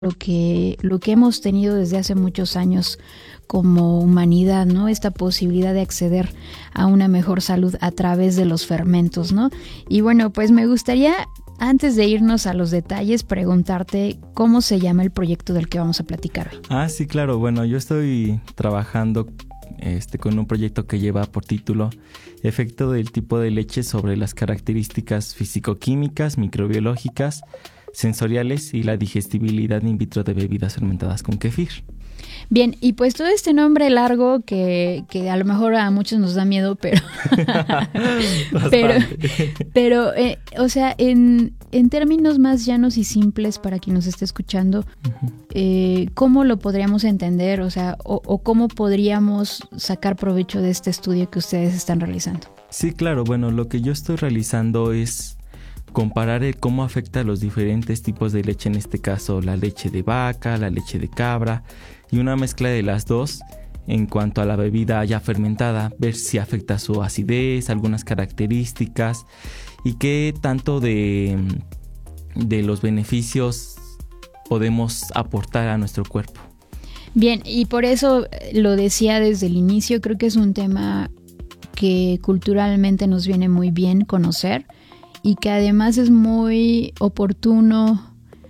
lo que hemos tenido desde hace muchos años como humanidad, ¿no? Esta posibilidad de acceder a una mejor salud a través de los fermentos, ¿no? Y bueno, pues me gustaría, antes de irnos a los detalles, preguntarte cómo se llama el proyecto del que vamos a platicar hoy. Sí, claro. Bueno, yo estoy trabajando con un proyecto que lleva por título Efecto del tipo de leche sobre las características físico-químicas, microbiológicas, sensoriales y la digestibilidad in vitro de bebidas fermentadas con kéfir. Bien, y pues todo este nombre largo que a lo mejor a muchos nos da miedo, pero o sea, en términos más llanos y simples para quien nos esté escuchando, ¿cómo lo podríamos entender? O sea, o cómo podríamos sacar provecho de este estudio que ustedes están realizando. Sí, claro. Bueno, lo que yo estoy realizando es comparar cómo afecta a los diferentes tipos de leche, en este caso la leche de vaca, la leche de cabra, y una mezcla de las dos en cuanto a la bebida ya fermentada, ver si afecta su acidez, algunas características y qué tanto de los beneficios podemos aportar a nuestro cuerpo. Bien, y por eso lo decía desde el inicio, creo que es un tema que culturalmente nos viene muy bien conocer y que además es muy oportuno,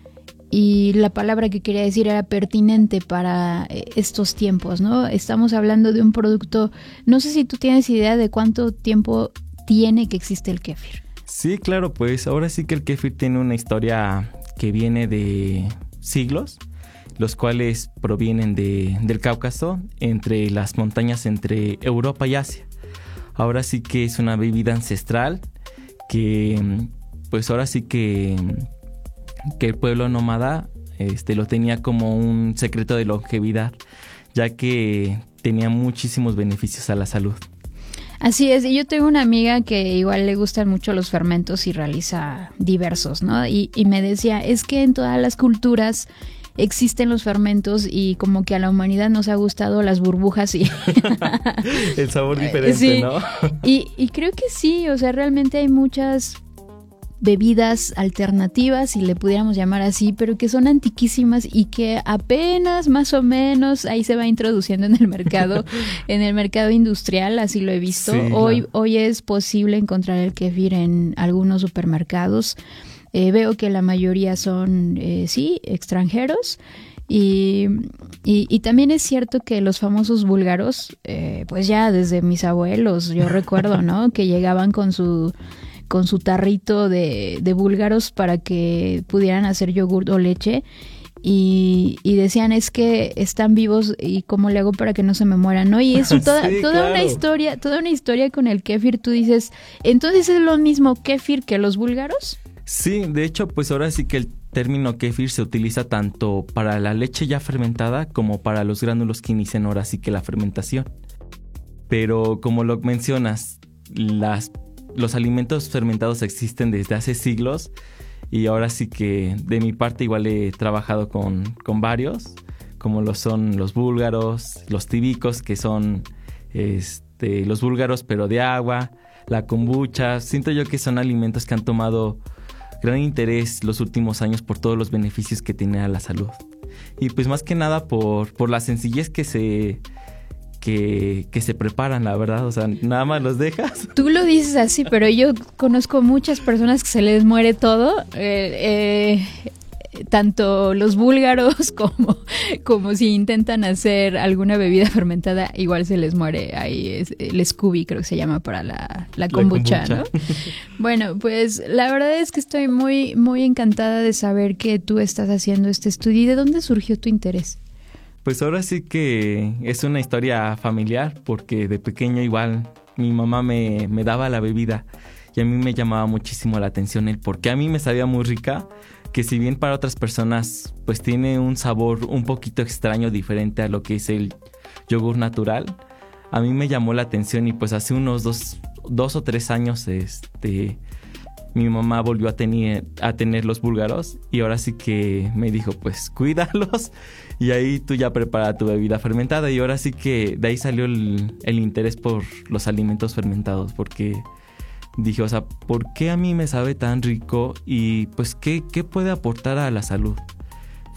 y la palabra que quería decir era pertinente para estos tiempos, ¿no? Estamos hablando de un producto, no sé si tú tienes idea de cuánto tiempo tiene que existe el kéfir. Sí, claro, pues ahora sí que el kéfir tiene una historia que viene de siglos, los cuales provienen del Cáucaso, entre las montañas entre Europa y Asia. Ahora sí que es una bebida ancestral que pues ahora sí que el pueblo nómada lo tenía como un secreto de longevidad, ya que tenía muchísimos beneficios a la salud. Así es, y yo tengo una amiga que igual le gustan mucho los fermentos y realiza diversos, ¿no? Y me decía, es que en todas las culturas existen los fermentos y como que a la humanidad nos ha gustado las burbujas y el sabor diferente, sí, ¿no? Y creo que sí, o sea, realmente hay muchas bebidas alternativas, si le pudiéramos llamar así, pero que son antiquísimas y que apenas más o menos ahí se va introduciendo en el mercado industrial, así lo he visto. Sí, hoy es posible encontrar el kéfir en algunos supermercados. Veo que la mayoría son, extranjeros. Y también es cierto que los famosos búlgaros, pues ya desde mis abuelos, yo recuerdo, ¿no? Que llegaban con su tarrito de búlgaros para que pudieran hacer yogur o leche y decían, es que están vivos y cómo le hago para que no se me mueran, ¿no? Y eso toda una historia con el kéfir. Tú dices, entonces es lo mismo kéfir que los búlgaros. Sí, de hecho, pues ahora sí que el término kéfir se utiliza tanto para la leche ya fermentada como para los gránulos que inician ahora sí que la fermentación. Pero como lo mencionas, los alimentos fermentados existen desde hace siglos y ahora sí que de mi parte igual he trabajado con varios, como lo son los búlgaros, los tibicos, que son los búlgaros pero de agua, la kombucha. Siento yo que son alimentos que han tomado gran interés los últimos años por todos los beneficios que tiene a la salud. Y pues más que nada por la sencillez que se preparan, la verdad, o sea, nada más los dejas. Tú lo dices así, pero yo conozco muchas personas que se les muere todo, tanto los búlgaros como si intentan hacer alguna bebida fermentada, igual se les muere. Ahí es el Scooby, creo que se llama para la kombucha, ¿no? Bueno, pues la verdad es que estoy muy, muy encantada de saber que tú estás haciendo este estudio. ¿Y de dónde surgió tu interés? Pues ahora sí que es una historia familiar, porque de pequeño igual mi mamá me daba la bebida y a mí me llamaba muchísimo la atención el por qué a mí me sabía muy rica, que si bien para otras personas pues tiene un sabor un poquito extraño, diferente a lo que es el yogur natural, a mí me llamó la atención y pues hace unos dos o 3 años mi mamá volvió a tener los búlgaros y ahora sí que me dijo, pues cuídalos y ahí tú ya prepara tu bebida fermentada. Y ahora sí que de ahí salió el interés por los alimentos fermentados, porque dije, o sea, ¿por qué a mí me sabe tan rico? Y pues, ¿qué puede aportar a la salud?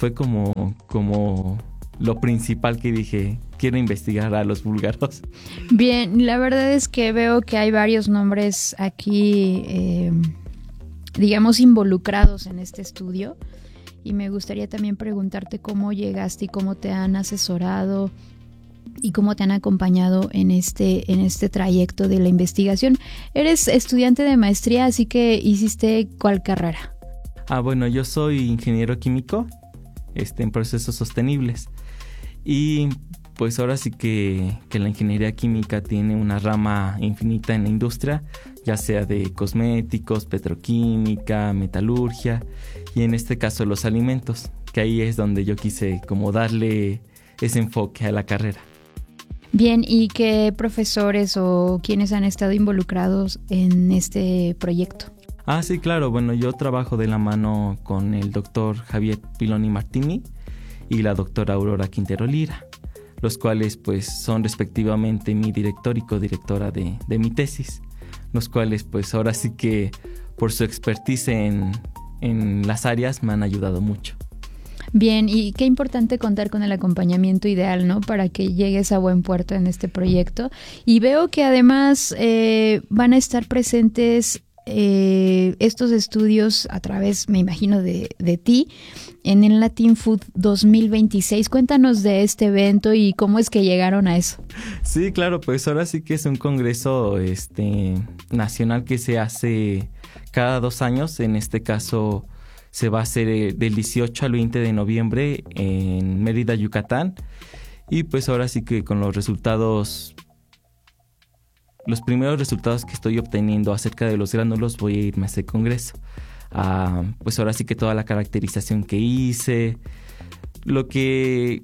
fue como lo principal que dije, quiero investigar a los búlgaros. Bien, la verdad es que veo que hay varios nombres aquí, digamos, involucrados en este estudio, y me gustaría también preguntarte cómo llegaste y cómo te han asesorado y cómo te han acompañado en este trayecto de la investigación. Eres estudiante de maestría, así que ¿hiciste cuál carrera? Bueno, yo soy ingeniero químico en procesos sostenibles. Y pues ahora sí que la ingeniería química tiene una rama infinita en la industria, ya sea de cosméticos, petroquímica, metalurgia y en este caso los alimentos, que ahí es donde yo quise como darle ese enfoque a la carrera. Bien, ¿y qué profesores o quiénes han estado involucrados en este proyecto? Sí, claro. Bueno, yo trabajo de la mano con el doctor Javier Piloni Martini y la doctora Aurora Quintero Lira, los cuales pues son respectivamente mi director y codirectora de mi tesis, los cuales pues ahora sí que por su expertise en las áreas me han ayudado mucho. Bien, y qué importante contar con el acompañamiento ideal, ¿no? Para que llegues a buen puerto en este proyecto. Y veo que además van a estar presentes estos estudios a través, me imagino, de ti en el Latin Food 2026. Cuéntanos de este evento y cómo es que llegaron a eso. Sí, claro, pues ahora sí que es un congreso nacional que se hace cada 2 años. En este caso se va a hacer del 18 al 20 de noviembre en Mérida, Yucatán. Y pues ahora sí que con los primeros resultados que estoy obteniendo acerca de los gránulos voy a irme a ese congreso. Pues ahora sí que toda la caracterización que hice, lo que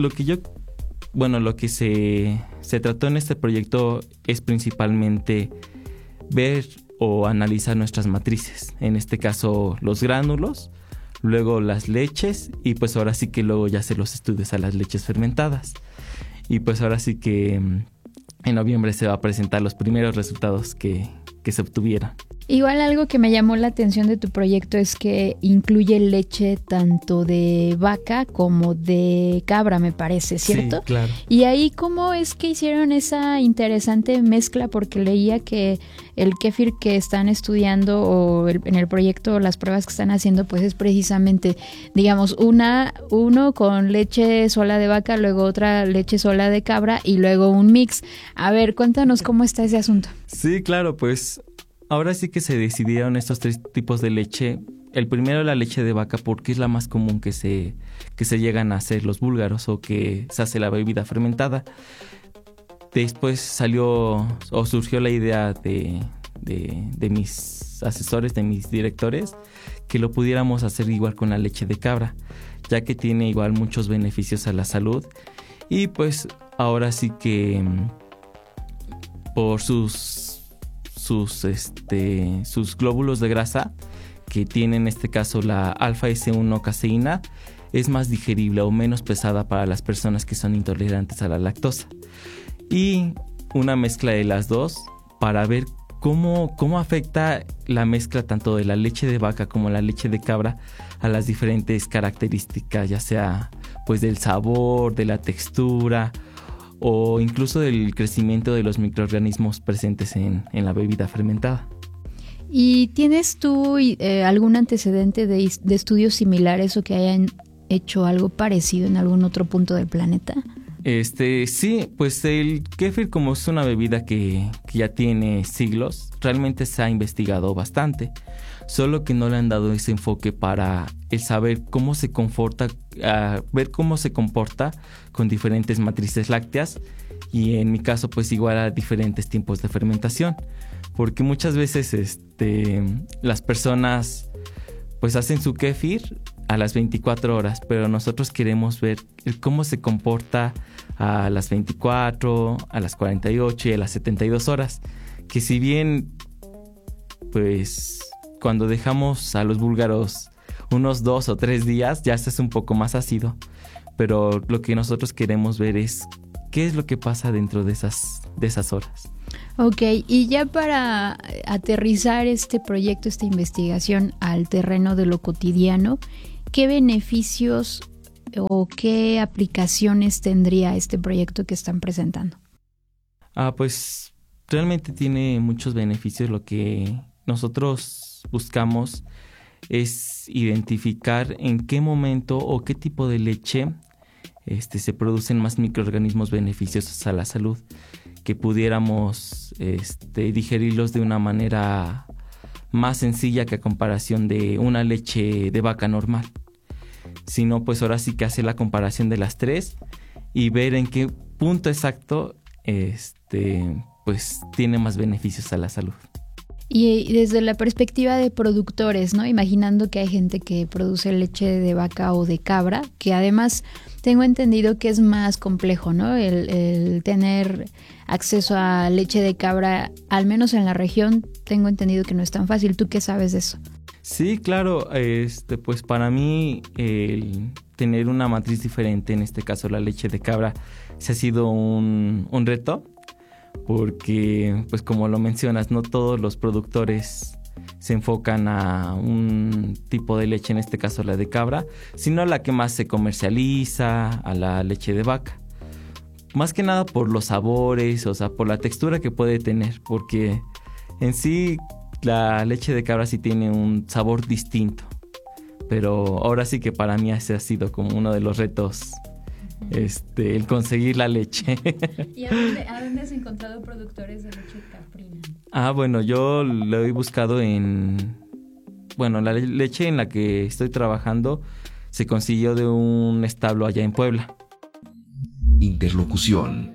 se trató en este proyecto es principalmente ver o analizar nuestras matrices, en este caso los gránulos, luego las leches y pues ahora sí que luego ya hacer los estudios a las leches fermentadas. Y pues ahora sí que en noviembre se va a presentar los primeros resultados que se obtuvieron. Igual algo que me llamó la atención de tu proyecto es que incluye leche tanto de vaca como de cabra, me parece, ¿cierto? Sí, claro. Y ahí, ¿cómo es que hicieron esa interesante mezcla? Porque leía que el kéfir que están estudiando o en el proyecto, las pruebas que están haciendo, pues es precisamente, digamos, uno con leche sola de vaca, luego otra leche sola de cabra y luego un mix. A ver, cuéntanos cómo está ese asunto. Sí, claro, pues ahora sí que se decidieron estos 3 tipos de leche. El primero, la leche de vaca, porque es la más común que se llegan a hacer los búlgaros o que se hace la bebida fermentada. Después surgió la idea de mis asesores, de mis directores, que lo pudiéramos hacer igual con la leche de cabra, ya que tiene igual muchos beneficios a la salud. Y pues ahora sí que por sus glóbulos de grasa, que tiene en este caso la alfa S1 caseína, es más digerible o menos pesada para las personas que son intolerantes a la lactosa. Y una mezcla de las dos para ver cómo afecta la mezcla tanto de la leche de vaca como la leche de cabra a las diferentes características, ya sea pues del sabor, de la textura o incluso del crecimiento de los microorganismos presentes en la bebida fermentada. ¿Y tienes tú algún antecedente de estudios similares o que hayan hecho algo parecido en algún otro punto del planeta? Sí, pues el kéfir, como es una bebida que ya tiene siglos, realmente se ha investigado bastante, solo que no le han dado ese enfoque para el saber cómo se comporta, ver cómo se comporta con diferentes matrices lácteas y en mi caso pues igual a diferentes tiempos de fermentación, porque muchas veces las personas pues hacen su kéfir a las 24 horas, pero nosotros queremos ver cómo se comporta a las 24, a las 48 y a las 72 horas, que si bien pues cuando dejamos a los búlgaros unos 2 o 3 días ya se hace un poco más ácido, pero lo que nosotros queremos ver es qué es lo que pasa dentro de esas horas. Ok, y ya para aterrizar este proyecto, esta investigación al terreno de lo cotidiano, ¿qué beneficios o qué aplicaciones tendría este proyecto que están presentando? Pues realmente tiene muchos beneficios. Lo que nosotros buscamos es identificar en qué momento o qué tipo de leche se producen más microorganismos beneficiosos a la salud, que pudiéramos digerirlos de una manera más sencilla que a comparación de una leche de vaca normal. Si no, pues ahora sí que hacer la comparación de las tres y ver en qué punto exacto pues tiene más beneficios a la salud. Y desde la perspectiva de productores, ¿no? Imaginando que hay gente que produce leche de vaca o de cabra, que además tengo entendido que es más complejo, ¿no? El tener acceso a leche de cabra, al menos en la región, tengo entendido que no es tan fácil. ¿Tú qué sabes de eso? Sí, claro, pues para mí el tener una matriz diferente, en este caso la leche de cabra, se ha sido un reto, porque pues como lo mencionas, no todos los productores se enfocan a un tipo de leche, en este caso la de cabra, sino a la que más se comercializa, a la leche de vaca. Más que nada por los sabores, o sea, por la textura que puede tener, porque en sí la leche de cabra sí tiene un sabor distinto, pero ahora sí que para mí ese ha sido como uno de los retos, el conseguir la leche. ¿Y a dónde has encontrado productores de leche caprina? Bueno, yo lo he buscado la leche en la que estoy trabajando se consiguió de un establo allá en Puebla. Interlocución.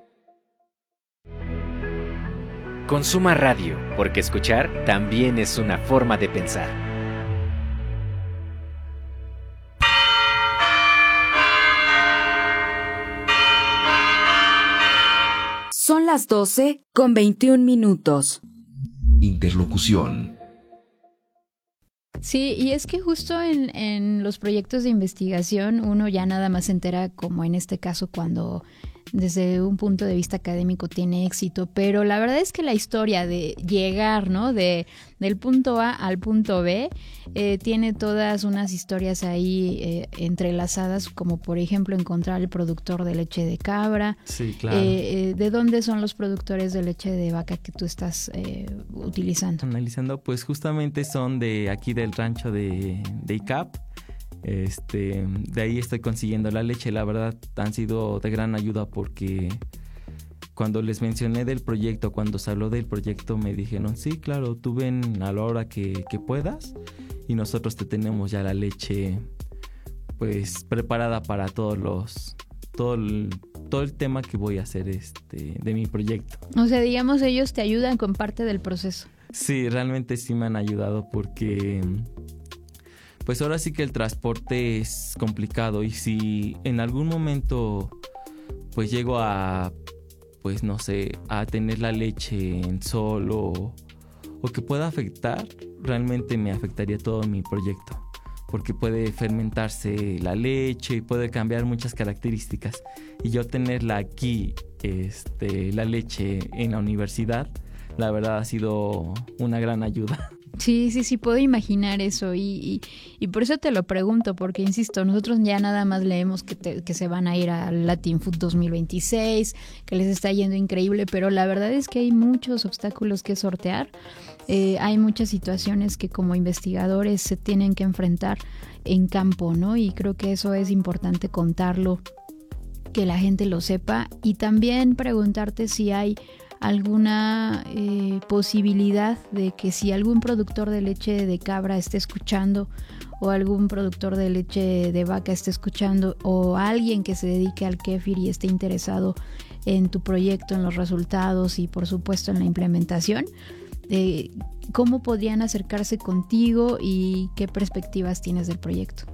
Consuma Radio, porque escuchar también es una forma de pensar. Son las 12:21. Interlocución. Sí, y es que justo en los proyectos de investigación uno ya nada más se entera, como en este caso, cuando desde un punto de vista académico tiene éxito, pero la verdad es que la historia de llegar, ¿no? Del punto A al punto B tiene todas unas historias ahí entrelazadas, como por ejemplo encontrar el productor de leche de cabra. Sí, claro. ¿De dónde son los productores de leche de vaca que tú estás utilizando? Analizando, pues justamente son de aquí del rancho de ICAP. De ahí estoy consiguiendo la leche. La verdad han sido de gran ayuda, porque cuando les mencioné del proyecto, cuando se habló del proyecto, me dijeron, sí, claro, tú ven a la hora que puedas y nosotros te tenemos ya la leche pues preparada para todo el tema que voy a hacer de mi proyecto. O sea, digamos, ellos te ayudan con parte del proceso. Sí, realmente sí me han ayudado, porque pues ahora sí que el transporte es complicado, y si en algún momento pues llego a, pues no sé, a tener la leche en sol o que pueda afectar, realmente me afectaría todo mi proyecto, porque puede fermentarse la leche y puede cambiar muchas características, y yo tenerla aquí, la leche en la universidad, la verdad ha sido una gran ayuda. Sí, puedo imaginar eso y por eso te lo pregunto, porque insisto, nosotros ya nada más leemos que se van a ir al Latin Food 2026, que les está yendo increíble, pero la verdad es que hay muchos obstáculos que sortear, hay muchas situaciones que como investigadores se tienen que enfrentar en campo, ¿no? Y creo que eso es importante contarlo, que la gente lo sepa, y también preguntarte si hay alguna posibilidad de que si algún productor de leche de cabra esté escuchando, o algún productor de leche de vaca esté escuchando, o alguien que se dedique al kéfir y esté interesado en tu proyecto, en los resultados y por supuesto en la implementación, ¿cómo podrían acercarse contigo y qué perspectivas tienes del proyecto?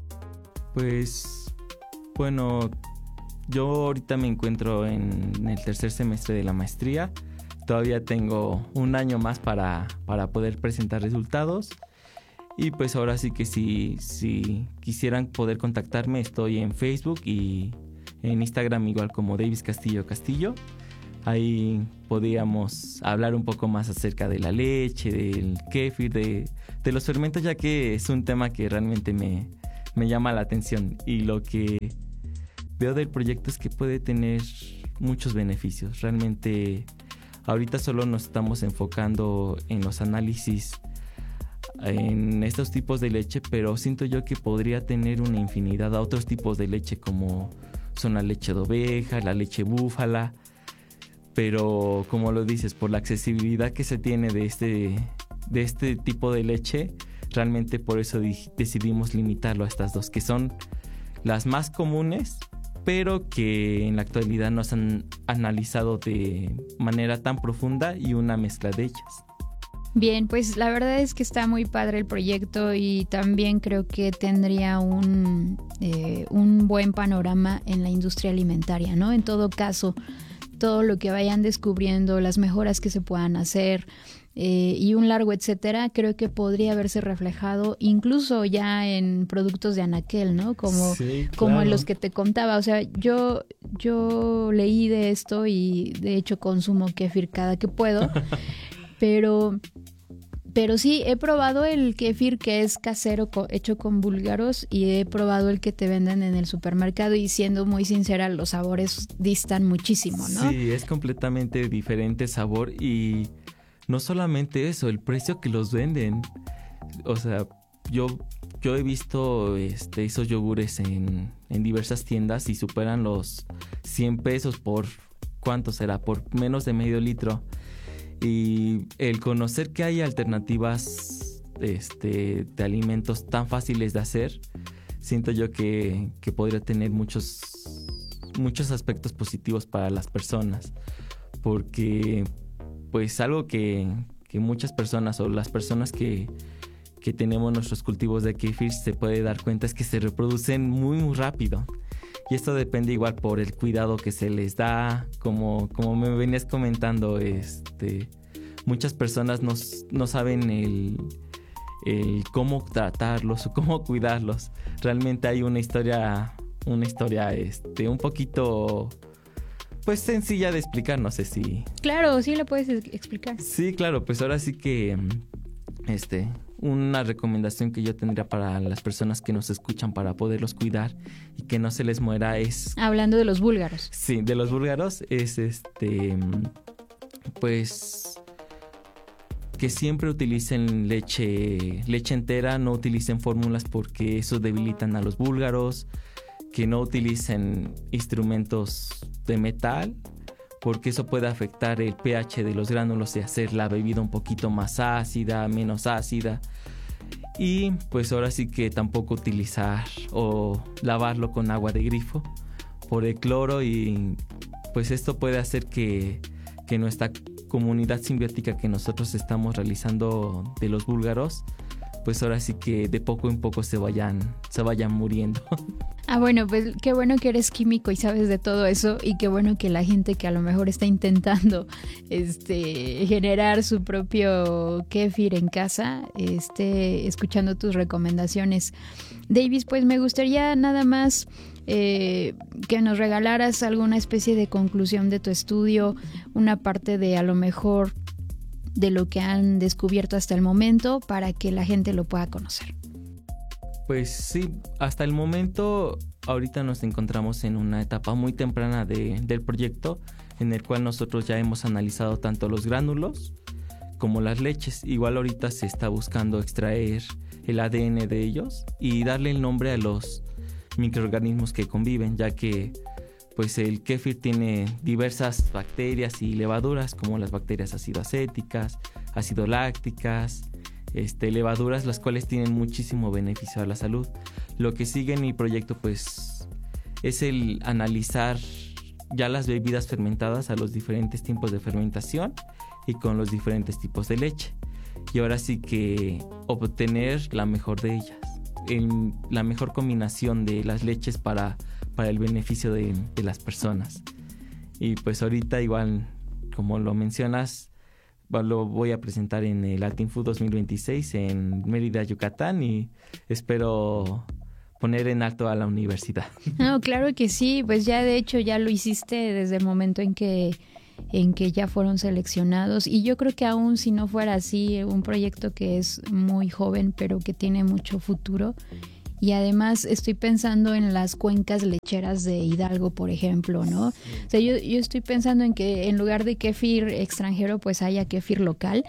Pues bueno, yo ahorita me encuentro en el tercer semestre de la maestría. Todavía tengo un año más para poder presentar resultados. Y pues ahora sí que si quisieran poder contactarme, estoy en Facebook y en Instagram igual como Davis Castillo. Ahí podríamos hablar un poco más acerca de la leche, del kéfir, de los fermentos, ya que es un tema que realmente me me llama la atención. Y lo que veo del proyecto es que puede tener muchos beneficios. Realmente ahorita solo nos estamos enfocando en los análisis en estos tipos de leche, pero siento yo que podría tener una infinidad a otros tipos de leche, como son la leche de oveja, la leche búfala. Pero como lo dices, por la accesibilidad que se tiene de este tipo de leche, realmente por eso decidimos limitarlo a estas dos, que son las más comunes, pero que en la actualidad no se han analizado de manera tan profunda, y una mezcla de ellas. Bien, pues la verdad es que está muy padre el proyecto y también creo que tendría un buen panorama en la industria alimentaria, ¿no? En todo caso, todo lo que vayan descubriendo, las mejoras que se puedan hacer y un largo etcétera, creo que podría verse reflejado incluso ya en productos de anaquel, ¿no? Como en los que te contaba. O sea, yo leí de esto y de hecho consumo kéfir cada que puedo, pero sí, he probado el kéfir que es casero hecho con búlgaros, y he probado el que te venden en el supermercado, y siendo muy sincera, los sabores distan muchísimo, ¿no? Sí, es completamente diferente sabor, y no solamente eso, el precio que los venden. O sea, yo he visto esos yogures en diversas tiendas y superan los 100 pesos por, ¿cuánto será? Por menos de medio litro. Y el conocer que hay alternativas de alimentos tan fáciles de hacer, siento yo que podría tener muchos aspectos positivos para las personas, porque pues algo que muchas personas, o las personas que tenemos nuestros cultivos de kéfir, se puede dar cuenta es que se reproducen muy muy rápido. Y esto depende igual por el cuidado que se les da, como me venías comentando, muchas personas no saben el cómo tratarlos o cómo cuidarlos. Realmente hay una historia un poquito pues sencilla de explicar, no sé si... Claro, sí la puedes explicar. Sí, claro, pues ahora sí que una recomendación que yo tendría para las personas que nos escuchan para poderlos cuidar y que no se les muera es... Hablando de los búlgaros. Sí, de los búlgaros es pues que siempre utilicen leche entera, no utilicen fórmulas porque eso debilitan a los búlgaros, que no utilicen instrumentos de metal porque eso puede afectar el pH de los gránulos y hacer la bebida un poquito más ácida, menos ácida. Y pues ahora sí que tampoco utilizar o lavarlo con agua de grifo por el cloro, y pues esto puede hacer que nuestra comunidad simbiótica que nosotros estamos realizando de los búlgaros, pues ahora sí que de poco en poco se vayan muriendo. Ah, bueno, pues qué bueno que eres químico y sabes de todo eso, y qué bueno que la gente que a lo mejor está intentando generar su propio kéfir en casa esté escuchando tus recomendaciones. Davis, pues me gustaría nada más que nos regalaras alguna especie de conclusión de tu estudio, una parte de a lo mejor de lo que han descubierto hasta el momento para que la gente lo pueda conocer. Pues sí, hasta el momento ahorita nos encontramos en una etapa muy temprana del proyecto, en el cual nosotros ya hemos analizado tanto los gránulos como las leches. Igual ahorita se está buscando extraer el ADN de ellos y darle el nombre a los microorganismos que conviven, ya que pues el kéfir tiene diversas bacterias y levaduras, como las bacterias ácido-acéticas, ácido-lácticas, levaduras, las cuales tienen muchísimo beneficio a la salud. Lo que sigue en mi proyecto pues es el analizar ya las bebidas fermentadas a los diferentes tipos de fermentación y con los diferentes tipos de leche, y ahora sí que obtener la mejor de ellas, la mejor combinación de las leches para el beneficio de las personas. Y pues ahorita igual, como lo mencionas, lo voy a presentar en el Latin Food 2026 en Mérida, Yucatán, y espero poner en alto a la universidad. No, claro que sí, pues ya de hecho ya lo hiciste desde el momento en que ya fueron seleccionados, y yo creo que aún si no fuera así, un proyecto que es muy joven pero que tiene mucho futuro Y además estoy pensando en las cuencas lecheras de Hidalgo, por ejemplo, ¿no? O sea, yo estoy pensando en que en lugar de kéfir extranjero, pues haya kéfir local.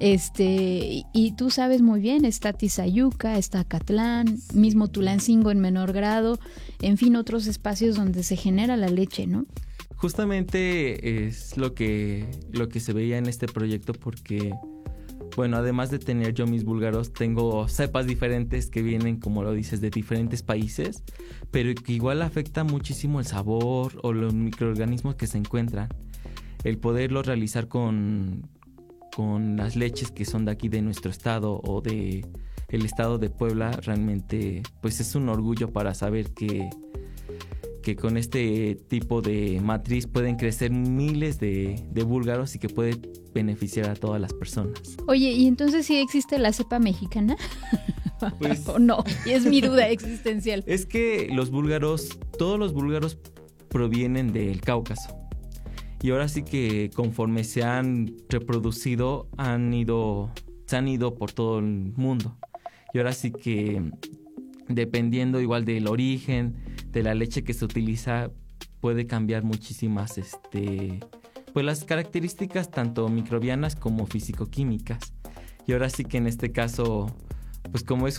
Y tú sabes muy bien, está Tizayuca, está Acatlán, mismo Tulancingo en menor grado, en fin, otros espacios donde se genera la leche, ¿no? Justamente es lo que se veía en este proyecto porque, bueno, además de tener yo mis búlgaros, tengo cepas diferentes que vienen, como lo dices, de diferentes países, pero que igual afecta muchísimo el sabor o los microorganismos que se encuentran. El poderlo realizar con las leches que son de aquí de nuestro estado o de el estado de Puebla, realmente pues es un orgullo para saber que con este tipo de matriz pueden crecer miles de búlgaros y que puede beneficiar a todas las personas. Oye, ¿y entonces sí existe la cepa mexicana? Pues, ¿O no? Es mi duda existencial. Es que todos los búlgaros provienen del Cáucaso. Y ahora sí que conforme se han reproducido, se han ido por todo el mundo. Y ahora sí que dependiendo igual del origen, de la leche que se utiliza, puede cambiar muchísimas pues las características tanto microbianas como físico-químicas. Y ahora sí que en este caso, pues como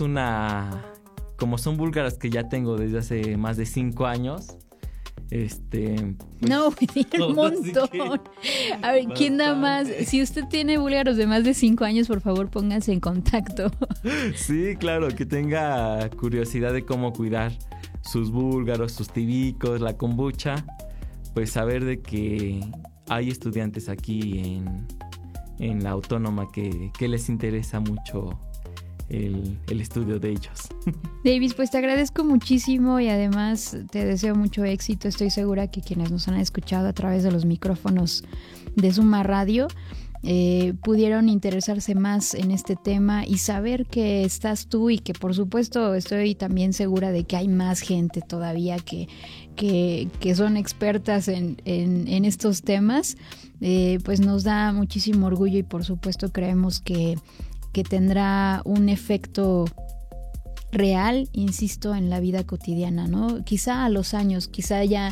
son búlgaras que ya tengo desde hace más de 5 años, pues, no, tiene un montón. A ver, ¿quién da más? Si usted tiene búlgaros de más de 5 años, por favor, póngase en contacto. Sí, claro, que tenga curiosidad de cómo cuidar sus búlgaros, sus tibicos, la kombucha, pues saber de que hay estudiantes aquí en la Autónoma que les interesa mucho el estudio de ellos. Davis, pues te agradezco muchísimo y además te deseo mucho éxito. Estoy segura que quienes nos han escuchado a través de los micrófonos de Suma Radio pudieron interesarse más en este tema y saber que estás tú y que por supuesto estoy también segura de que hay más gente todavía que son expertas en estos temas. Pues nos da muchísimo orgullo y por supuesto creemos que tendrá un efecto real, insisto, en la vida cotidiana, ¿no? Quizá a los años, quizá ya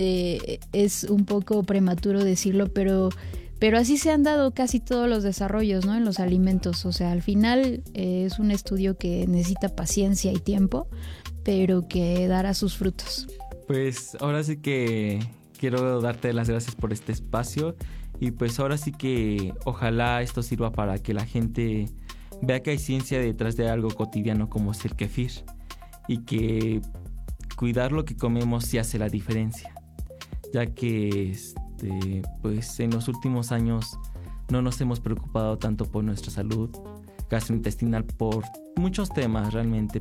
es un poco prematuro decirlo, pero así se han dado casi todos los desarrollos, ¿no? En los alimentos, o sea, al final es un estudio que necesita paciencia y tiempo, pero que dará sus frutos. Pues ahora sí que quiero darte las gracias por este espacio y pues ahora sí que ojalá esto sirva para que la gente vea que hay ciencia detrás de algo cotidiano como es el kéfir y que cuidar lo que comemos sí hace la diferencia, ya que pues en los últimos años no nos hemos preocupado tanto por nuestra salud gastrointestinal por muchos temas, realmente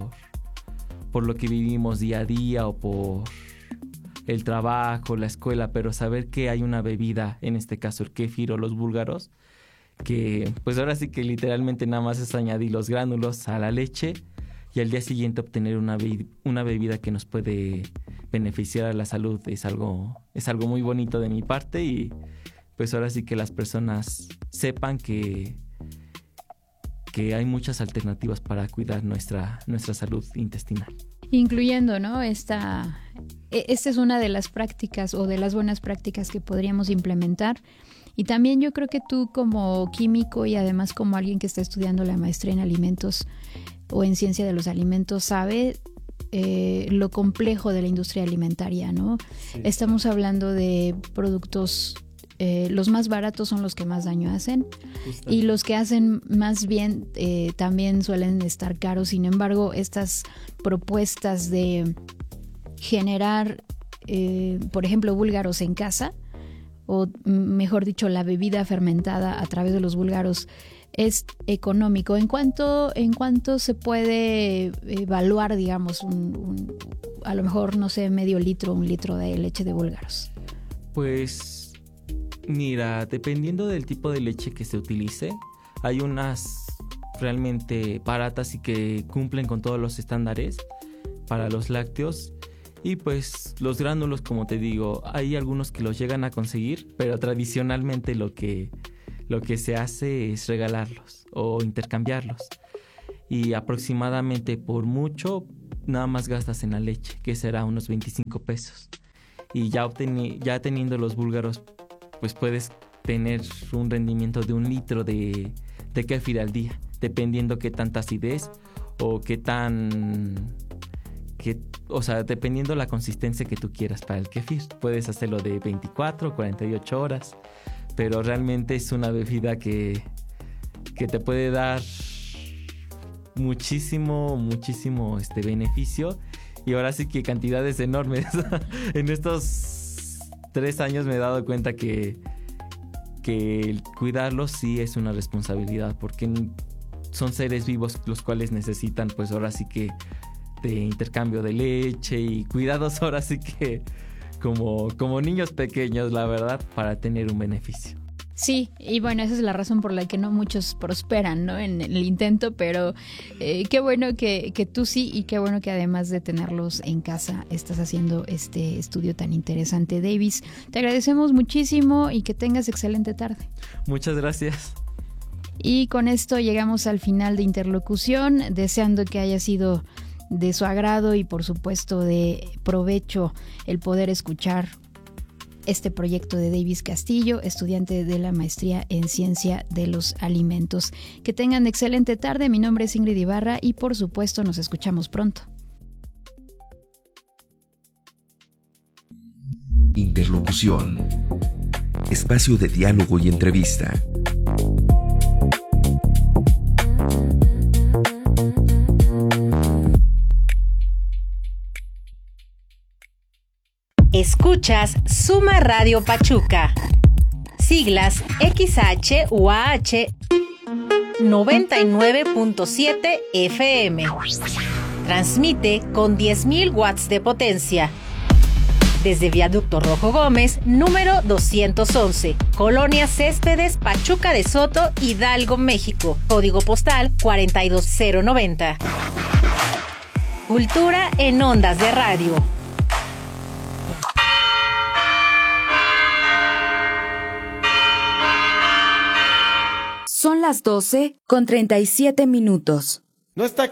por lo que vivimos día a día o por el trabajo, la escuela, pero saber que hay una bebida, en este caso el kéfir o los búlgaros, que pues ahora sí que literalmente nada más es añadir los gránulos a la leche y al día siguiente obtener una bebida que nos puede beneficiar a la salud es algo muy bonito de mi parte y pues ahora sí que las personas sepan que hay muchas alternativas para cuidar nuestra salud intestinal. Incluyendo, ¿no? Esta es una de las prácticas o de las buenas prácticas que podríamos implementar. Y también yo creo que tú como químico y además como alguien que está estudiando la maestría en alimentos o en ciencia de los alimentos sabe lo complejo de la industria alimentaria, ¿no? Sí. Estamos hablando de productos, los más baratos son los que más daño hacen. Justamente. Y los que hacen más bien también suelen estar caros. Sin embargo, estas propuestas de generar, por ejemplo, búlgaros en casa, o mejor dicho, la bebida fermentada a través de los búlgaros es económico. ¿En cuánto se puede evaluar, digamos, a lo mejor, no sé, medio litro, 1 litro de leche de búlgaros? Pues, mira, dependiendo del tipo de leche que se utilice, hay unas realmente baratas y que cumplen con todos los estándares para los lácteos. Y pues los gránulos, como te digo, hay algunos que los llegan a conseguir, pero tradicionalmente lo que se hace es regalarlos o intercambiarlos. y aproximadamente por mucho nada más gastas en la leche, que será unos 25 pesos. Y ya teniendo los búlgaros, pues puedes tener un rendimiento de 1 litro de kéfir al día, dependiendo qué tanta acidez o dependiendo la consistencia que tú quieras para el kéfir. Puedes hacerlo de 24 o 48 horas, pero realmente es una bebida que te puede dar muchísimo beneficio, y ahora sí que cantidades enormes. En estos 3 años me he dado cuenta que el cuidarlos sí es una responsabilidad, porque son seres vivos los cuales necesitan, pues ahora sí que, de intercambio de leche y cuidados, ahora sí que como niños pequeños, la verdad, para tener un beneficio. Sí, y bueno, esa es la razón por la que no muchos prosperan, ¿no?, en el intento, pero qué bueno que tú sí, y qué bueno que además de tenerlos en casa estás haciendo este estudio tan interesante. Davis, te agradecemos muchísimo y que tengas excelente tarde. Muchas gracias. Y con esto llegamos al final de Interlocución, deseando que haya sido de su agrado y por supuesto de provecho el poder escuchar este proyecto de Davis Castillo, estudiante de la maestría en Ciencia de los Alimentos. Que tengan excelente tarde. Mi nombre es Ingrid Ibarra y por supuesto nos escuchamos pronto. Interlocución. Espacio de diálogo y entrevista. Escuchas Suma Radio Pachuca. Siglas XHUAH 99.7 FM. Transmite con 10.000 watts de potencia. Desde Viaducto Rojo Gómez, número 211, Colonia Céspedes, Pachuca de Soto, Hidalgo, México. Código postal 42090. Cultura en ondas de radio. Son las 12:37. No está